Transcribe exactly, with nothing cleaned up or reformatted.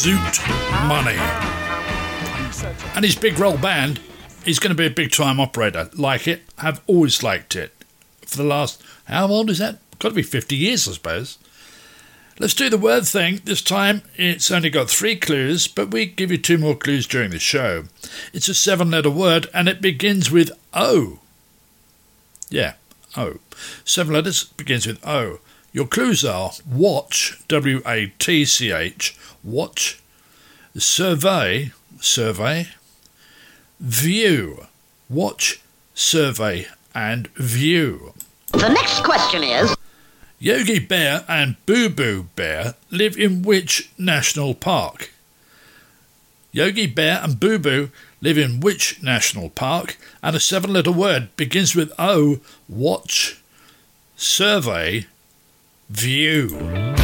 Zoot Money. And his big roll band, he's going to be a big time operator. Like it, have always liked it. For the last, how old is that? Got to be fifty years, I suppose. Let's do the word thing. This time it's only got three clues, but we give you two more clues during the show. It's a seven-letter word and it begins with O. Yeah, O. Seven letters, begins with O. Your clues are watch, W A T C H, watch, survey, survey, view, watch, survey and view. The next question is... Yogi Bear and Boo Boo Bear live in which national park? Yogi Bear and Boo Boo live in which national park? And a seven-letter word begins with O, watch, survey, view.